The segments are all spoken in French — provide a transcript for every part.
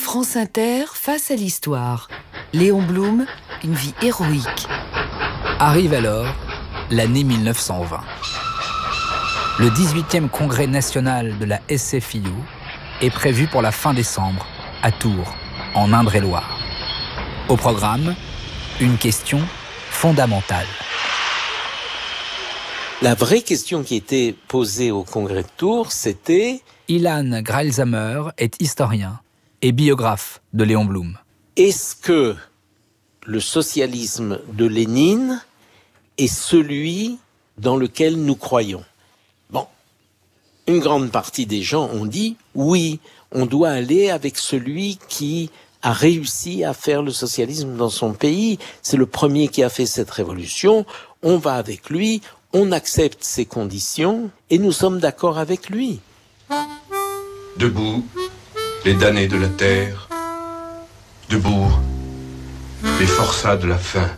France Inter, face à l'histoire. Léon Blum, une vie héroïque. Arrive alors l'année 1920. Le 18e congrès national de la SFIO est prévu pour la fin décembre, à Tours, en Indre-et-Loire. Au programme, une question fondamentale. La vraie question qui était posée au congrès de Tours, c'était... Ilan Greilsheimer est historien et biographe de Léon Blum. Est-ce que le socialisme de Lénine est celui dans lequel nous croyons? Bon, une grande partie des gens ont dit oui, on doit aller avec celui qui a réussi à faire le socialisme dans son pays. C'est le premier qui a fait cette révolution. On va avec lui, on accepte ses conditions et nous sommes d'accord avec lui. Debout, les damnés de la terre. Debout, les forçats de la faim.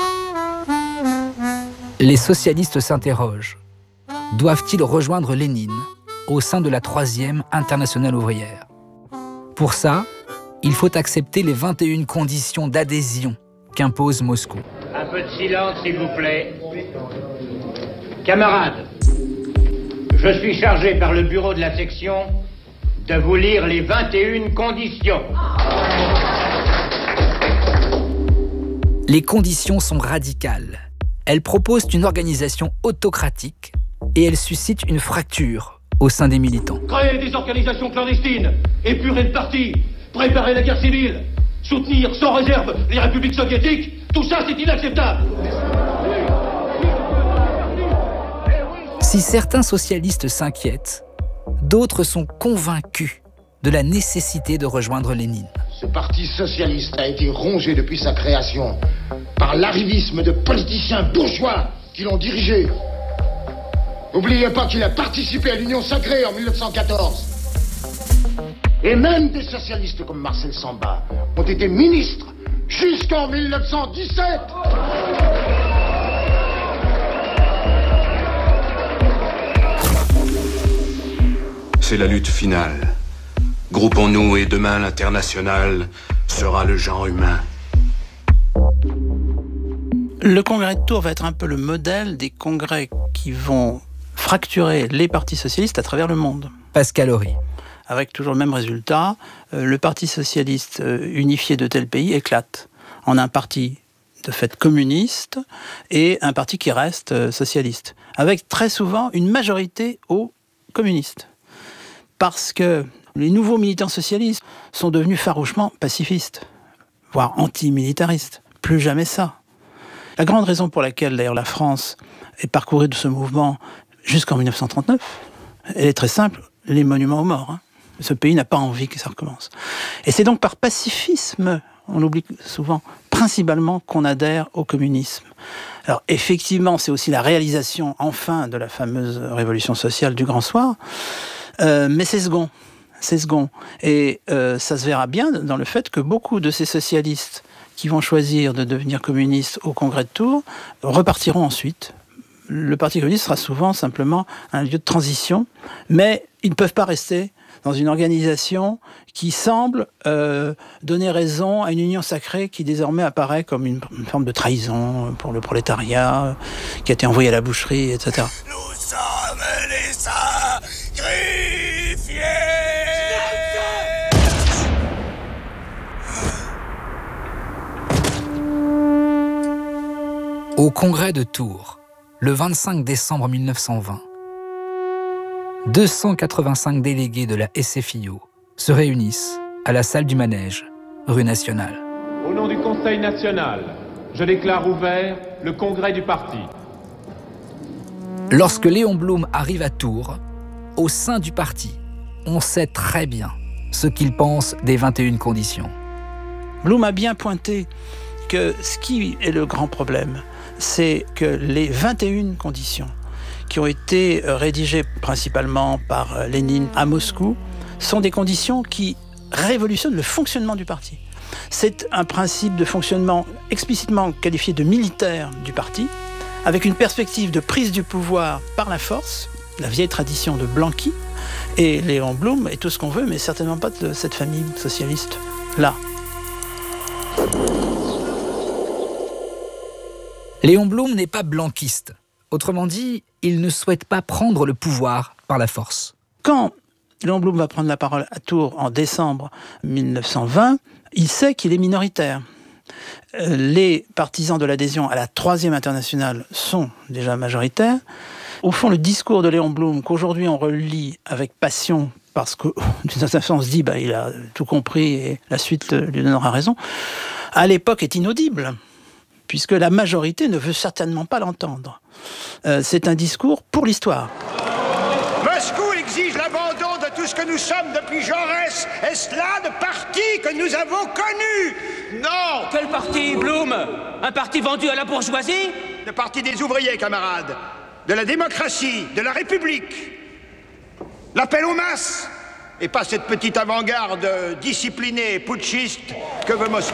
Les socialistes s'interrogent. Doivent-ils rejoindre Lénine au sein de la 3e internationale ouvrière? Pour ça, il faut accepter les 21 conditions d'adhésion qu'impose Moscou. Un peu de silence, s'il vous plaît. Camarades, je suis chargé par le bureau de la section de vous lire les 21 conditions. Les conditions sont radicales. Elles proposent une organisation autocratique et elles suscitent une fracture au sein des militants. Créer des organisations clandestines, épurer le parti, préparer la guerre civile, soutenir sans réserve les républiques soviétiques, tout ça c'est inacceptable. Si certains socialistes s'inquiètent, d'autres sont convaincus de la nécessité de rejoindre Lénine. Ce parti socialiste a été rongé depuis sa création par l'arrivisme de politiciens bourgeois qui l'ont dirigé. N'oubliez pas qu'il a participé à l'Union sacrée en 1914. Et même des socialistes comme Marcel Samba ont été ministres jusqu'en 1917. C'est la lutte finale. Groupons-nous et demain l'international sera le genre humain. Le congrès de Tours va être un peu le modèle des congrès qui vont fracturer les partis socialistes à travers le monde. Pascal Horry. Avec toujours le même résultat, le parti socialiste unifié de tel pays éclate en un parti de fait communiste et un parti qui reste socialiste, avec très souvent une majorité aux communistes. Parce que les nouveaux militants socialistes sont devenus farouchement pacifistes, voire antimilitaristes. Plus jamais ça. La grande raison pour laquelle, d'ailleurs, la France est parcourue de ce mouvement jusqu'en 1939, elle est très simple, les monuments aux morts. Ce pays n'a pas envie que ça recommence. Et c'est donc par pacifisme, on l'oublie souvent, principalement qu'on adhère au communisme. Alors effectivement, c'est aussi la réalisation, enfin, de la fameuse révolution sociale du Grand Soir, mais c'est second. C'est second. Et ça se verra bien dans le fait que beaucoup de ces socialistes qui vont choisir de devenir communistes au congrès de Tours repartiront ensuite. Le Parti communiste sera souvent simplement un lieu de transition, mais ils ne peuvent pas rester dans une organisation qui semble donner raison à une union sacrée qui désormais apparaît comme une forme de trahison pour le prolétariat, qui a été envoyé à la boucherie, etc. Nous sommes les sacrifiés. Au congrès de Tours, le 25 décembre 1920, 285 délégués de la SFIO se réunissent à la salle du Manège, rue Nationale. Au nom du Conseil national, je déclare ouvert le congrès du parti. Lorsque Léon Blum arrive à Tours, au sein du parti, on sait très bien ce qu'il pense des 21 conditions. Blum a bien pointé que ce qui est le grand problème, c'est que les 21 conditions qui ont été rédigées principalement par Lénine à Moscou sont des conditions qui révolutionnent le fonctionnement du parti. C'est un principe de fonctionnement explicitement qualifié de militaire du parti, avec une perspective de prise du pouvoir par la force, la vieille tradition de Blanqui, Et Léon Blum est tout ce qu'on veut, mais certainement pas de cette famille socialiste-là. Léon Blum n'est pas blanquiste. Autrement dit, il ne souhaite pas prendre le pouvoir par la force. Quand Léon Blum va prendre la parole à Tours en décembre 1920, il sait qu'il est minoritaire. Les partisans de l'adhésion à la Troisième Internationale sont déjà majoritaires. Au fond, le discours de Léon Blum, qu'aujourd'hui on relit avec passion, parce que d'une certaine façon on se dit il a tout compris et la suite lui donnera raison, à l'époque est inaudible, puisque la majorité ne veut certainement pas l'entendre. C'est un discours pour l'histoire. Moscou exige l'abandon de tout ce que nous sommes depuis Jaurès. Est-ce là le parti que nous avons connu? Non! Quel parti, Blum? Un parti vendu à la bourgeoisie? Le parti des ouvriers, camarades. De la démocratie, de la République. L'appel aux masses. Et pas cette petite avant-garde disciplinée et putschiste que veut Moscou.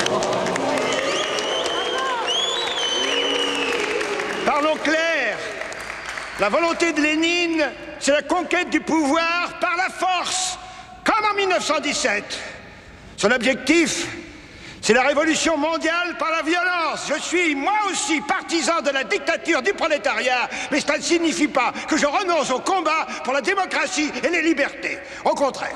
Parlons clair. La volonté de Lénine, c'est la conquête du pouvoir par la force, comme en 1917. Son objectif, c'est la révolution mondiale par la violence. Je suis, moi aussi, partisan de la dictature du prolétariat, mais cela ne signifie pas que je renonce au combat pour la démocratie et les libertés. Au contraire.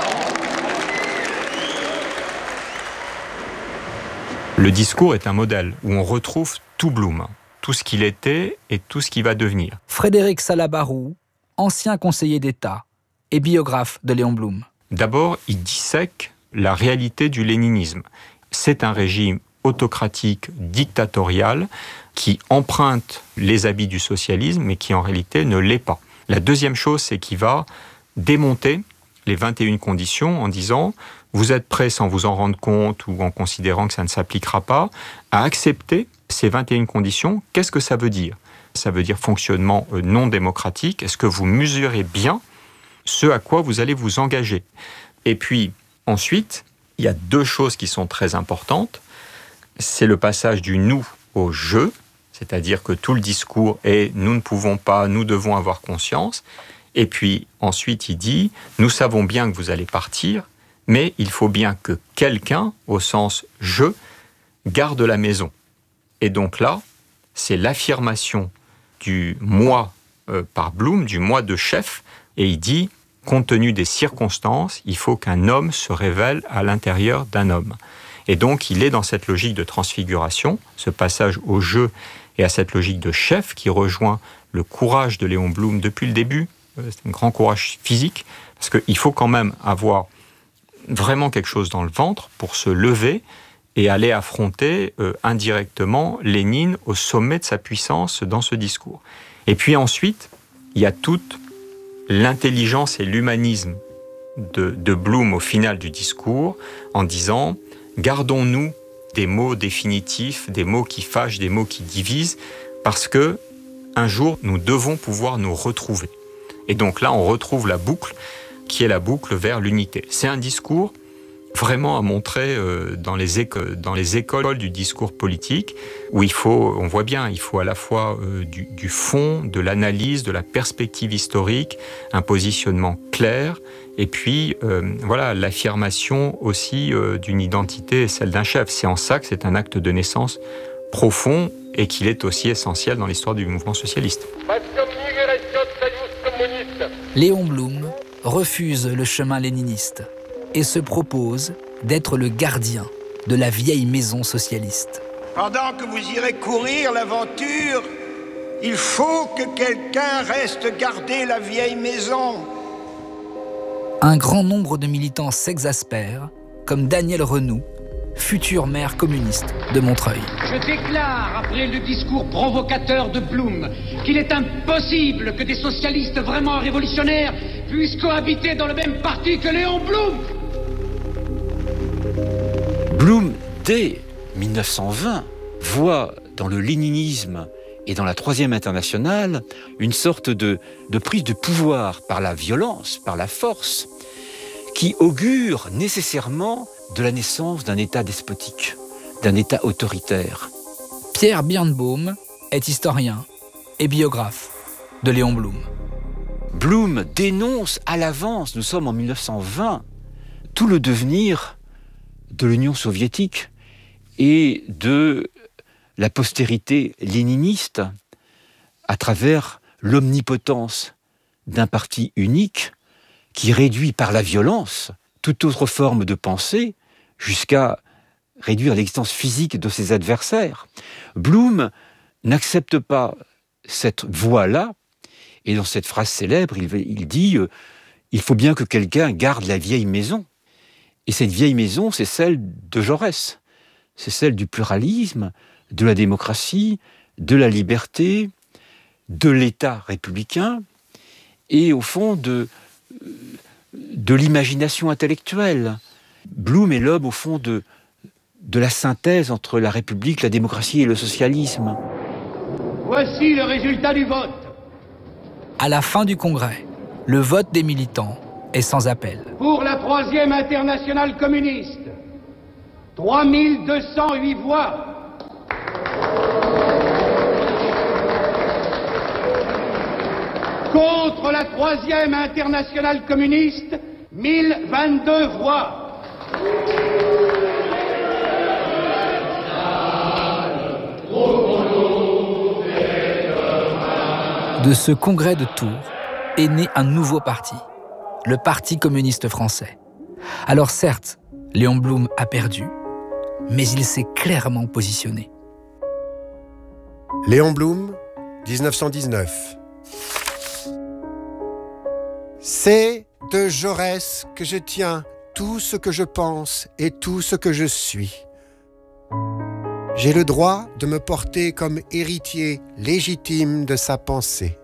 Le discours est un modèle où on retrouve tout Blum, tout ce qu'il était et tout ce qu'il va devenir. Frédéric Salabarou, ancien conseiller d'État et biographe de Léon Blum. D'abord, il dissèque la réalité du léninisme. C'est un régime autocratique, dictatorial, qui emprunte les habits du socialisme, mais qui en réalité ne l'est pas. La deuxième chose, c'est qu'il va démonter les 21 conditions en disant « vous êtes prêts, sans vous en rendre compte ou en considérant que ça ne s'appliquera pas, à accepter ces 21 conditions. Qu'est-ce que ça veut dire ? Ça veut dire fonctionnement non démocratique. Est-ce que vous mesurez bien ce à quoi vous allez vous engager ? Et puis, ensuite, il y a deux choses qui sont très importantes. C'est le passage du « nous » au « je », c'est-à-dire que tout le discours est « nous ne pouvons pas, nous devons avoir conscience ». Et puis, ensuite, il dit « nous savons bien que vous allez partir, mais il faut bien que quelqu'un, au sens « je », garde la maison ». Et donc là, c'est l'affirmation du moi par Blum, du moi de chef, et il dit, compte tenu des circonstances, il faut qu'un homme se révèle à l'intérieur d'un homme. Et donc, il est dans cette logique de transfiguration, ce passage au jeu et à cette logique de chef qui rejoint le courage de Léon Blum depuis le début. C'est un grand courage physique, parce qu'il faut quand même avoir vraiment quelque chose dans le ventre pour se lever et aller affronter indirectement Lénine au sommet de sa puissance dans ce discours. Et puis ensuite, il y a toute l'intelligence et l'humanisme de Blum au final du discours, en disant « gardons-nous des mots définitifs, des mots qui fâchent, des mots qui divisent, parce que un jour, nous devons pouvoir nous retrouver. » Et donc là, on retrouve la boucle, qui est la boucle vers l'unité. C'est un discours vraiment à montrer dans les écoles du discours politique, où on voit bien, il faut à la fois du fond, de l'analyse, de la perspective historique, un positionnement clair, et puis l'affirmation aussi d'une identité, celle d'un chef. C'est en ça que c'est un acte de naissance profond et qu'il est aussi essentiel dans l'histoire du mouvement socialiste. Léon Blum refuse le chemin léniniste et se propose d'être le gardien de la vieille maison socialiste. Pendant que vous irez courir l'aventure, il faut que quelqu'un reste garder la vieille maison. Un grand nombre de militants s'exaspèrent, comme Daniel Renoux, futur maire communiste de Montreuil. Je déclare, après le discours provocateur de Blum, qu'il est impossible que des socialistes vraiment révolutionnaires puissent cohabiter dans le même parti que Léon Blum. Blum, dès 1920, voit dans le léninisme et dans la Troisième Internationale une sorte de prise de pouvoir par la violence, par la force, qui augure nécessairement de la naissance d'un État despotique, d'un État autoritaire. Pierre Birnbaum est historien et biographe de Léon Blum. Blum dénonce à l'avance, nous sommes en 1920, tout le devenir de l'Union soviétique et de la postérité léniniste à travers l'omnipotence d'un parti unique qui réduit par la violence toute autre forme de pensée jusqu'à réduire l'existence physique de ses adversaires. Blum n'accepte pas cette voie-là, et dans cette phrase célèbre, il dit « Il faut bien que quelqu'un garde la vieille maison ». Et cette vieille maison, c'est celle de Jaurès. C'est celle du pluralisme, de la démocratie, de la liberté, de l'État républicain, et au fond de l'imagination intellectuelle. Blum est l'homme, au fond, de la synthèse entre la République, la démocratie et le socialisme. Voici le résultat du vote. À la fin du congrès, le vote des militants est sans appel. Pour la 3e internationale communiste, 3208 voix. Contre la 3e internationale communiste, 1022 voix. De ce congrès de Tours est né un nouveau parti, le Parti communiste français. Alors certes, Léon Blum a perdu, mais il s'est clairement positionné. Léon Blum, 1919. C'est de Jaurès que je tiens tout ce que je pense et tout ce que je suis. J'ai le droit de me porter comme héritier légitime de sa pensée.